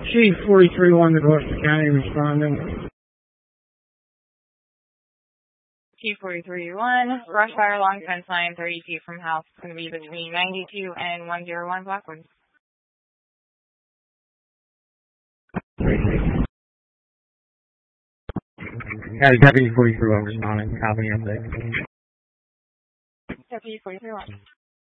Chief 43-1 to Gloucester County responding. Chief 43-1, brush fire along fence line 30 feet from house. It's going to be between 92 and 101 Blackwood. Deputy 43-1 responding. Copy update. Deputy 43-1.